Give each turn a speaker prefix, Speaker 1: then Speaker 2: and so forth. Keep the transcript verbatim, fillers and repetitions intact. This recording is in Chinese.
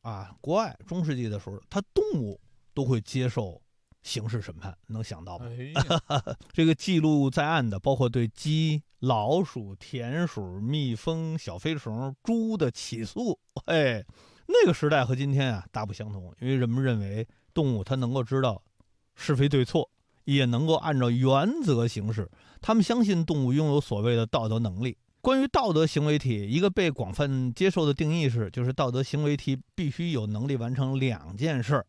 Speaker 1: 啊，国外中世纪的时候，它动物都会接受刑事审判，能想到吗？
Speaker 2: 哎、
Speaker 1: 这个记录在案的，包括对鸡、老鼠、田鼠、蜜蜂、小飞虫、猪的起诉。哎，那个时代和今天啊大不相同，因为人们认为动物它能够知道是非对错，也能够按照原则行事。他们相信动物拥有所谓的道德能力。关于道德行为体，一个被广泛接受的定义是，就是道德行为体必须有能力完成两件事。